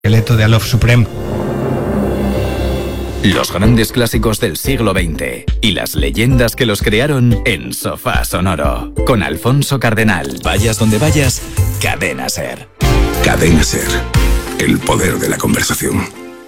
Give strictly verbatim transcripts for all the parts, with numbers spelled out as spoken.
esqueleto de Alof Supreme. Los grandes clásicos del siglo veinte y las leyendas que los crearon en Sofá Sonoro. Con Alfonso Cardenal. Vayas donde vayas, Cadena Ser. Cadena Ser. El poder de la conversación.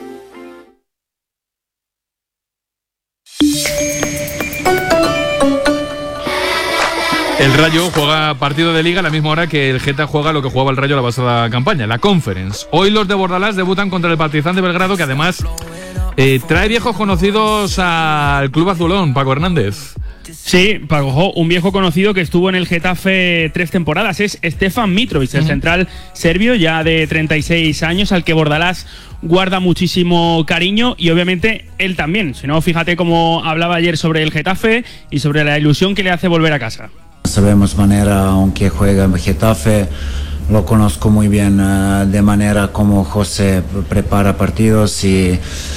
El Rayo juega partido de Liga a la misma hora que el Geta juega lo que jugaba el Rayo la pasada campaña, la Conference. Hoy los de Bordalás debutan contra el Partizan de Belgrado, que además eh, trae viejos conocidos al Club Azulón, Paco Hernández. Sí, Paco, un viejo conocido que estuvo en el Getafe tres temporadas es Stefan Mitrovic, el uh-huh. central serbio ya de treinta y seis años, al que Bordalás guarda muchísimo cariño, y obviamente él también. Si no, fíjate cómo hablaba ayer sobre el Getafe y sobre la ilusión que le hace volver a casa. Sabemos manera, aunque juega en Getafe, lo conozco muy bien uh, de manera como José prepara partidos y,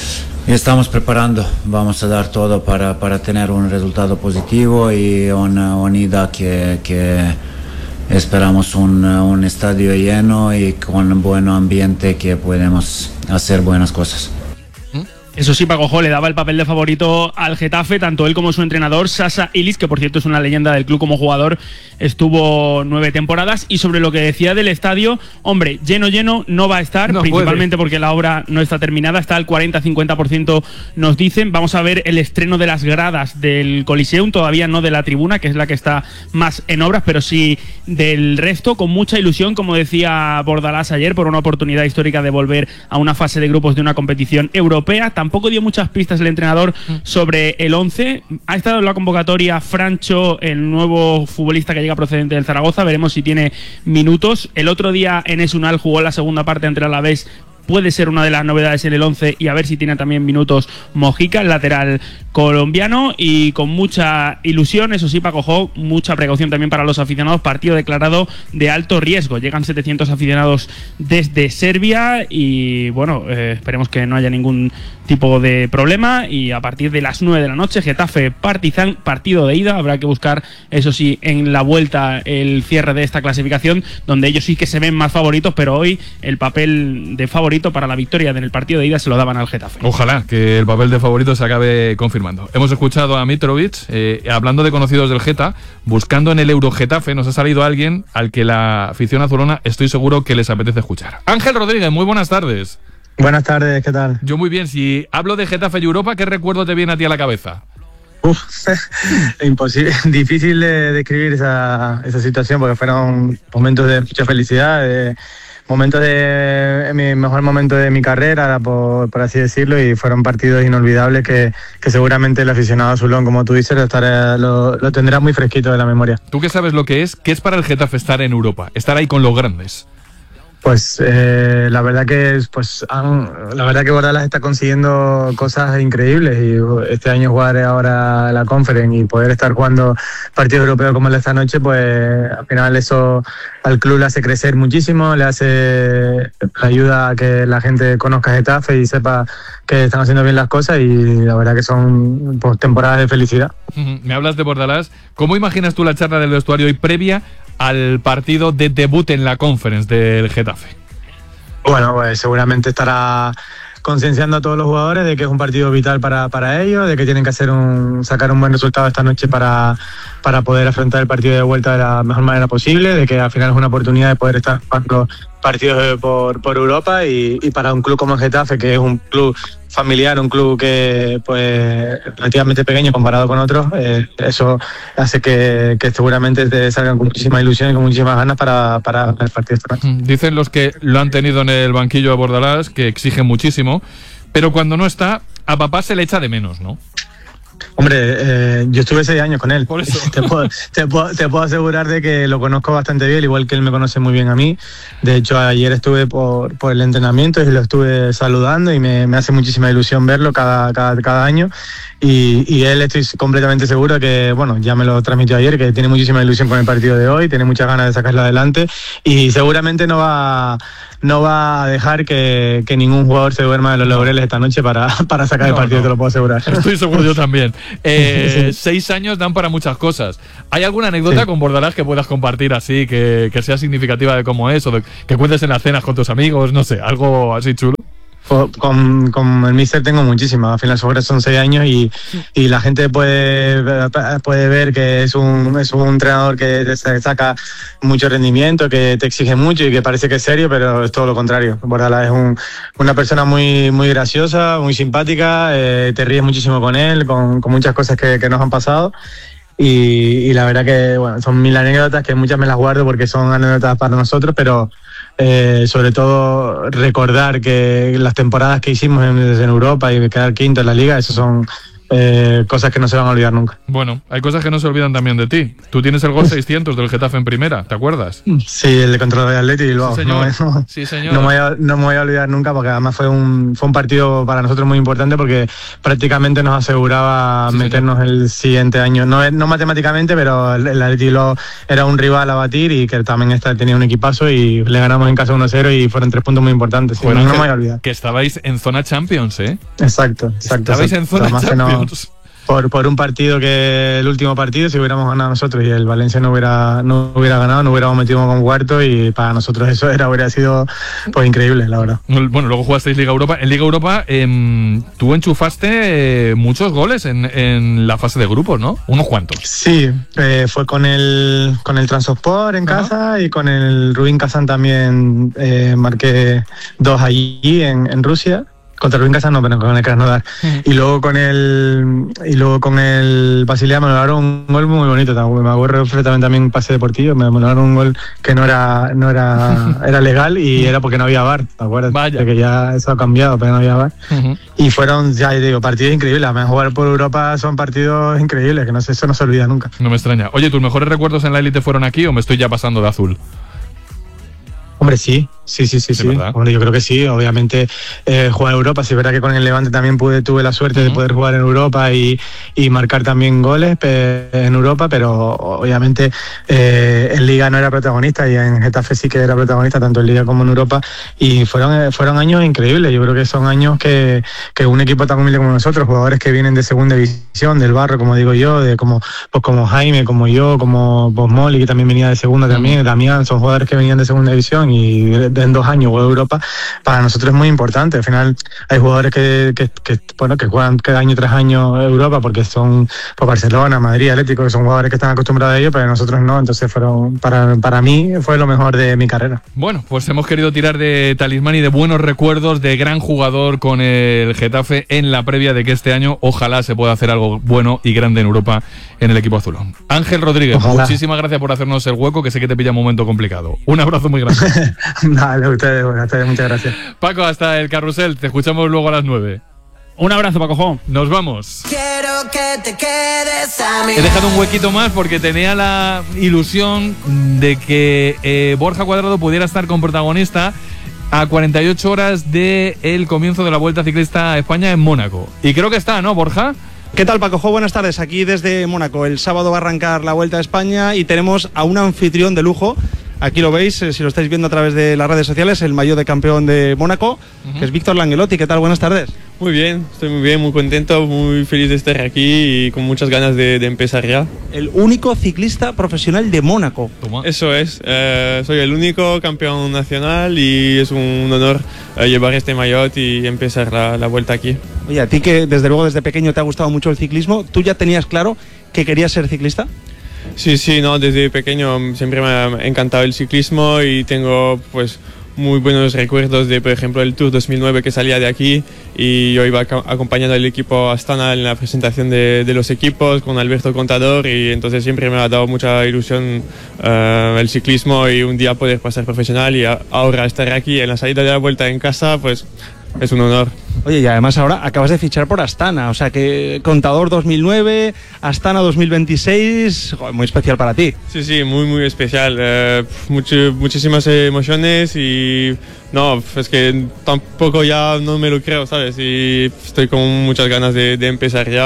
y estamos preparando. Vamos a dar todo para, para tener un resultado positivo y una unidad que, que esperamos un, un estadio lleno y con buen ambiente, que podemos hacer buenas cosas. Eso sí, Paco Jo le daba el papel de favorito al Getafe, tanto él como su entrenador, Sasa Ilić, que por cierto es una leyenda del club como jugador, estuvo nueve temporadas. Y sobre lo que decía del estadio, hombre, lleno lleno no va a estar, no principalmente puede. Porque la obra no está terminada, está al cuarenta a cincuenta por ciento nos dicen. Vamos a ver el estreno de las gradas del Coliseum, todavía no de la tribuna, que es la que está más en obras, pero sí del resto, con mucha ilusión, como decía Bordalás ayer, por una oportunidad histórica de volver a una fase de grupos de una competición europea. Tampoco dio muchas pistas el entrenador sobre el once. Ha estado en la convocatoria Francho, el nuevo futbolista que llega procedente del Zaragoza. Veremos si tiene minutos. El otro día Enes Unal jugó la segunda parte ante el Alavés. Puede ser una de las novedades en el once, y a ver si tiene también minutos Mojica, el lateral colombiano, y con mucha ilusión, eso sí, Paco Jo, mucha precaución también para los aficionados. Partido declarado de alto riesgo. Llegan setecientos aficionados desde Serbia y bueno, eh, esperemos que no haya ningún tipo de problema. Y a partir de las nueve de la noche, Getafe Partizan, partido de ida. Habrá que buscar, eso sí, en la vuelta el cierre de esta clasificación, donde ellos sí que se ven más favoritos, pero hoy el papel de favorito para la victoria en el partido de ida se lo daban al Getafe. Ojalá que el papel de favorito se acabe confirmando. Hemos escuchado a Mitrovic, eh, hablando de conocidos del Geta, buscando en el Euro Getafe, nos ha salido alguien al que la afición azulona estoy seguro que les apetece escuchar. Ángel Rodríguez, muy buenas tardes. Buenas tardes, ¿qué tal? Yo muy bien. Si hablo de Getafe y Europa, ¿qué recuerdo te viene a ti a la cabeza? Uf, imposible, difícil de describir esa, esa situación, porque fueron momentos de mucha felicidad, de momentos de mi mejor momento de mi carrera, por, por así decirlo, y fueron partidos inolvidables que, que seguramente el aficionado azulón, como tú dices, lo, estará, lo, lo tendrá muy fresquito de la memoria. ¿Tú qué sabes lo que es? ¿Qué es para el Getafe estar en Europa? Estar ahí con los grandes. Pues eh, la verdad que pues han, la verdad que Bordalás está consiguiendo cosas increíbles, y este año jugar ahora la Conference y poder estar jugando partidos europeos como el de esta noche, pues al final eso al club le hace crecer muchísimo, le hace le ayuda a que la gente conozca Getafe y sepa que están haciendo bien las cosas, y la verdad que son pues, temporadas de felicidad. Me hablas de Bordalás. ¿Cómo imaginas tú la charla del vestuario hoy previa al partido de debut en la Conference del Getafe? Bueno, pues seguramente estará concienciando a todos los jugadores de que es un partido vital para, para ellos, de que tienen que hacer un, sacar un buen resultado esta noche para, para poder afrontar el partido de vuelta de la mejor manera posible, de que al final es una oportunidad de poder estar jugando partidos por, por Europa, y, y para un club como el Getafe, que es un club familiar, un club que pues relativamente pequeño comparado con otros, eh, eso hace que, que seguramente te salgan con muchísima ilusión y con muchísimas ganas para, para el partido esta noche. Dicen los que lo han tenido en el banquillo de Bordalás que exige muchísimo, pero cuando no está, a papá se le echa de menos, ¿no? Hombre, eh, yo estuve seis años con él. Por eso. Te puedo, te, puedo, te puedo asegurar de que lo conozco bastante bien, igual que él me conoce muy bien a mí. De hecho, ayer estuve por, por el entrenamiento y lo estuve saludando, y me, me hace muchísima ilusión verlo cada, cada, cada año. Y, y él, estoy completamente seguro que, bueno, ya me lo transmitió ayer, que tiene muchísima ilusión con el partido de hoy, tiene muchas ganas de sacarlo adelante, y seguramente no va, no va a dejar que, que ningún jugador se duerma de los laureles esta noche para, para sacar no, el partido, no. Te lo puedo asegurar. Estoy seguro yo también. Eh, sí. Seis años dan para muchas cosas. ¿Hay alguna anécdota sí. con Bordalás que puedas compartir así, que, que sea significativa de cómo es, o de, que cuentes en las cenas con tus amigos, no sé, algo así chulo? Con, con el míster tengo muchísimas. Al final son seis años y, y la gente puede, puede ver que es un, es un entrenador que te saca mucho rendimiento, que te exige mucho y que parece que es serio, pero es todo lo contrario. Bordalás es un, una persona muy, muy graciosa, muy simpática, eh, te ríes muchísimo con él, con, con muchas cosas que, que nos han pasado. Y, y la verdad que bueno, son mil anécdotas que muchas me las guardo porque son anécdotas para nosotros, pero eh, sobre todo recordar que las temporadas que hicimos en, en Europa y quedar quinto en la liga, eso son eh, cosas que no se van a olvidar nunca. Bueno, hay cosas que no se olvidan también de ti. Tú tienes el gol seiscientos del Getafe en primera, ¿te acuerdas? Sí, el de contra el Atleti y luego sí, señor. No, no, sí, señor. No, me voy a, no me voy a olvidar nunca porque además fue un, fue un partido para nosotros muy importante porque prácticamente nos aseguraba sí, meternos señor. El siguiente año. No, no matemáticamente, pero el, el Atleti era un rival a batir y que también esta, tenía un equipazo y le ganamos en casa uno cero y fueron tres puntos muy importantes. Sí, no, no me voy a olvidar. Que estabais en zona Champions, ¿eh? Exacto, exacto. Estabais exacto. en zona Además Champions. Por, por un partido que el último partido, si hubiéramos ganado nosotros y el Valencia no hubiera no hubiera ganado, no hubiéramos metido con cuarto y para nosotros eso era hubiera sido pues increíble, la verdad. Bueno, luego jugasteis Liga Europa. En Liga Europa eh, tú enchufaste eh, muchos goles en, en la fase de grupos, ¿no? ¿Unos cuantos? Sí, eh, fue con el con el Transosport en Ajá. casa y con el Rubin Kazán también eh, marqué dos allí en, en Rusia. Contra Rubin Kazán no, pero con el Krasnodar. Uh-huh. Y luego con el y luego con el Basilea me lograron un gol muy bonito. Me acuerdo perfectamente también pase deportivo. Me lograron un gol que no era no era era legal y era porque no había V A R. ¿Te acuerdas? Vaya. De que ya eso ha cambiado, pero no había V A R. Uh-huh. Y fueron, ya digo, partidos increíbles. Además, jugar por Europa son partidos increíbles, que no sé, eso no se olvida nunca. No me extraña. Oye, ¿tus mejores recuerdos en la élite fueron aquí o me estoy ya pasando de azul? Hombre, sí, sí, sí, sí, sí. Hombre, yo creo que sí. Obviamente, eh, jugar en Europa. Sí, es verdad que con el Levante también pude, tuve la suerte uh-huh. de poder jugar en Europa y, y marcar también goles pe- en Europa, pero obviamente eh, en Liga no era protagonista y en Getafe sí que era protagonista, tanto en Liga como en Europa. Y fueron, fueron años increíbles. Yo creo que son años que, que un equipo tan humilde como nosotros, jugadores que vienen de segunda división, del barro, como digo yo, de como, pues como Jaime, como yo, como Bosmoli, que también venía de segunda uh-huh. también, Damián, son jugadores que venían de segunda división y en dos años juega Europa, para nosotros es muy importante. Al final hay jugadores que, que, que, bueno, que juegan cada año tras año Europa porque son pues, Barcelona, Madrid, Atlético, que son jugadores que están acostumbrados a ello, pero nosotros no. Entonces fueron para, para mí fue lo mejor de mi carrera. Bueno, pues hemos querido tirar de talismán y de buenos recuerdos de gran jugador con el Getafe en la previa de que este año ojalá se pueda hacer algo bueno y grande en Europa en el equipo azulón. Ángel Rodríguez, ojalá. Muchísimas gracias por hacernos el hueco, que sé que te pilla un momento complicado. Un abrazo muy grande. Vale, a ustedes, a ustedes, muchas gracias. Paco, hasta el carrusel, te escuchamos luego a las nueve. Un abrazo, Paco. Nos vamos. Quiero que te quedes a mí. He dejado un huequito más porque tenía la ilusión de que eh, Borja Cuadrado pudiera estar con protagonista a cuarenta y ocho horas del comienzo de la Vuelta Ciclista a España en Mónaco. Y creo que está, ¿no, Borja? ¿Qué tal, Paco? Buenas tardes, aquí desde Mónaco. El sábado va a arrancar la Vuelta a España y tenemos a un anfitrión de lujo. Aquí lo veis, eh, si lo estáis viendo a través de las redes sociales, el maillot de campeón de Mónaco, uh-huh. que es Víctor Langelotti. ¿Qué tal? Buenas tardes. Muy bien, estoy muy bien, muy contento, muy feliz de estar aquí y con muchas ganas de, de empezar ya. El único ciclista profesional de Mónaco. Toma. Eso es, eh, soy el único campeón nacional y es un honor eh, llevar este maillot y empezar la, la vuelta aquí. Oye, a ti que desde luego desde pequeño te ha gustado mucho el ciclismo, ¿tú ya tenías claro que querías ser ciclista? Sí, sí, no, desde pequeño siempre me ha encantado el ciclismo y tengo pues muy buenos recuerdos de, por ejemplo, el Tour dos mil nueve que salía de aquí y yo iba acompañando al equipo Astana en la presentación de, de los equipos con Alberto Contador y entonces siempre me ha dado mucha ilusión uh, el ciclismo y un día poder pasar profesional y a, ahora estar aquí en la salida de la Vuelta en casa, pues es un honor. Oye, y además ahora acabas de fichar por Astana, o sea que Contador dos mil nueve, Astana dos mil veintiséis, joder, muy especial para ti. Sí, sí, muy, muy especial. Eh, mucho, muchísimas emociones y no, es que tampoco ya no me lo creo, ¿sabes? Y estoy con muchas ganas de, de empezar ya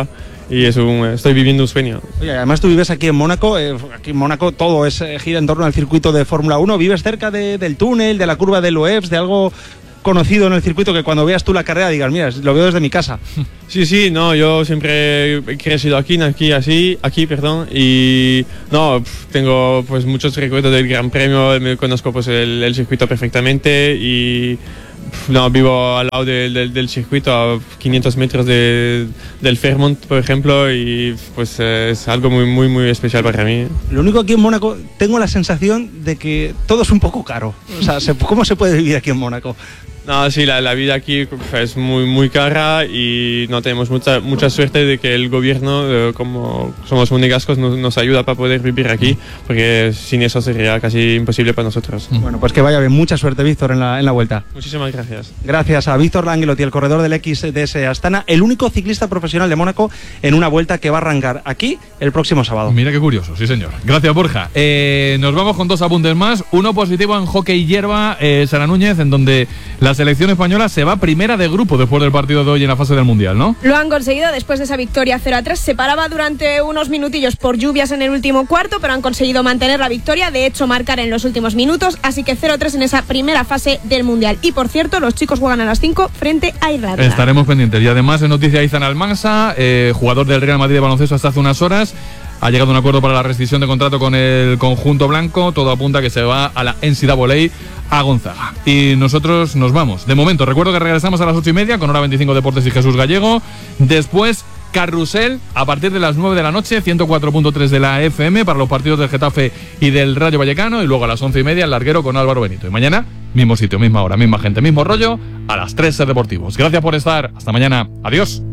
y es un, estoy viviendo un sueño. Oye, además tú vives aquí en Mónaco, eh, aquí en Mónaco todo es, eh, gira en torno al circuito de Fórmula uno, vives cerca de, del túnel, de la curva de Loebs, de algo conocido en el circuito que cuando veas tú la carrera digas, mira, lo veo desde mi casa. Sí, sí, no, yo siempre he crecido aquí, aquí, así, aquí, perdón, y no, tengo pues muchos recuerdos del Gran Premio, me conozco pues el, el circuito perfectamente y no, vivo al lado de, de, del circuito, a quinientos metros de, del Fairmont, por ejemplo, y pues eh, es algo muy, muy, muy especial para mí. Lo único aquí en Mónaco, tengo la sensación de que todo es un poco caro. O sea, se, ¿cómo se puede vivir aquí en Mónaco? No, sí, la, la vida aquí es muy, muy cara y no tenemos mucha, mucha suerte de que el gobierno, eh, como somos monegascos, nos, nos ayuda para poder vivir aquí, porque sin eso sería casi imposible para nosotros. Bueno, pues que vaya bien. Mucha suerte, Víctor, en la, en la vuelta. Muchísimas gracias. Gracias a Víctor Langelotti, el corredor del X D S Astana, el único ciclista profesional de Mónaco en una vuelta que va a arrancar aquí el próximo sábado. Mira qué curioso, sí señor. Gracias, Borja. Eh, nos vamos con dos apuntes más. Uno positivo en hockey hierba, eh, Sara Núñez, en donde la selección española se va primera de grupo después del partido de hoy en la fase del Mundial, ¿no? Lo han conseguido después de esa victoria cero a tres. Se paraba durante unos minutillos por lluvias en el último cuarto, pero han conseguido mantener la victoria, de hecho marcar en los últimos minutos, así que cero a tres en esa primera fase del Mundial. Y por cierto, los chicos juegan a las cinco frente a Irlanda. Estaremos pendientes. Y además, en noticia, Izan Almansa, eh, jugador del Real Madrid de baloncesto hasta hace unas horas, ha llegado a un acuerdo para la rescisión de contrato con el conjunto blanco. Todo apunta a que se va a la N C A A a Gonzaga. Y nosotros nos vamos. De momento, recuerdo que regresamos a las ocho y media con Hora veinticinco Deportes y Jesús Gallego. Después, Carrusel a partir de las nueve de la noche, ciento cuatro punto tres de la F M para los partidos del Getafe y del Rayo Vallecano. Y luego a las once y media, el larguero con Álvaro Benito. Y mañana, mismo sitio, misma hora, misma gente, mismo rollo, a las tres Ser Deportivos. Gracias por estar. Hasta mañana. Adiós.